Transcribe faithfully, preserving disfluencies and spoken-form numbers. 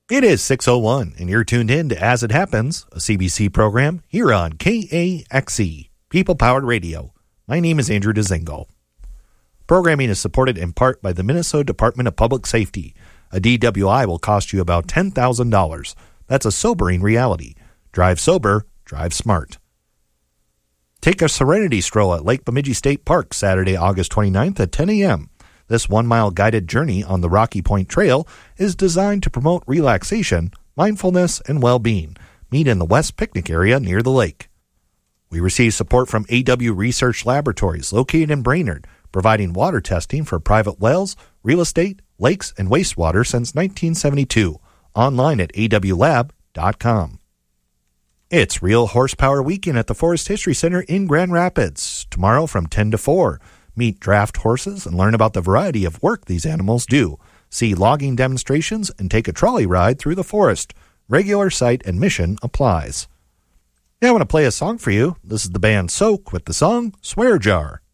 It is six oh one, and you're tuned in to As It Happens, a C B C program here on K A X E, People-Powered Radio. My name is Andrew Dzingel. Programming is supported in part by the Minnesota Department of Public Safety. A D W I will cost you about ten thousand dollars. That's a sobering reality. Drive sober, drive smart. Take a serenity stroll at Lake Bemidji State Park Saturday, August twenty-ninth at ten a.m. This one-mile guided journey on the Rocky Point Trail is designed to promote relaxation, mindfulness, and well-being. Meet in the West Picnic area near the lake. We receive support from A W Research Laboratories located in Brainerd, providing water testing for private wells, real estate, lakes, and wastewater since nineteen seventy-two. Online at a w lab dot com. It's Real Horsepower Weekend at the Forest History Center in Grand Rapids. Tomorrow from ten to four. Meet draft horses and learn about the variety of work these animals do. See logging demonstrations and take a trolley ride through the forest. Regular site admission applies. Now I want to play a song for you. This is the band Soak with the song Swear Jar.